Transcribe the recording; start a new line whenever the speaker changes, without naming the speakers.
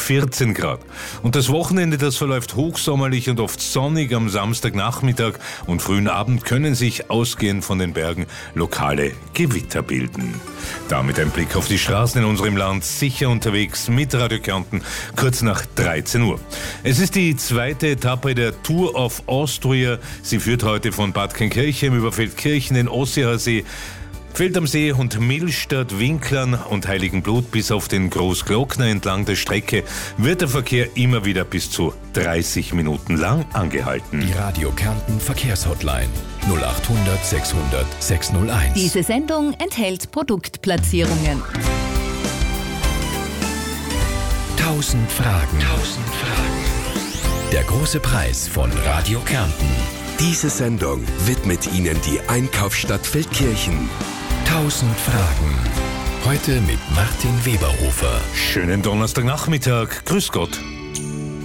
14 Grad. Und das Wochenende, das verläuft hochsommerlich und oft sonnig. Am Samstagnachmittag und frühen Abend können sich ausgehend von den Bergen lokale Gewitter bilden. Damit ein Blick auf die Straßen in unserem Land, sicher unterwegs mit Radio Kärnten, kurz nach 13 Uhr. Es ist die zweite Etappe der Tour of Austria. Sie führt heute von Bad Krempelkirchen über Feldkirchen, den Ossiacher See, Feld am See und Millstatt, Winklern und Heiligenblut bis auf den Großglockner. Entlang der Strecke wird der Verkehr immer wieder bis zu 30 Minuten lang angehalten.
Die Radio Kärnten Verkehrshotline 0800 600 601.
Diese Sendung enthält Produktplatzierungen.
1000 Fragen. Der große Preis von Radio Kärnten.
Diese Sendung widmet Ihnen die Einkaufsstadt Feldkirchen.
1000 Fragen. Heute mit Martin Weberhofer.
Schönen Donnerstagnachmittag. Grüß Gott.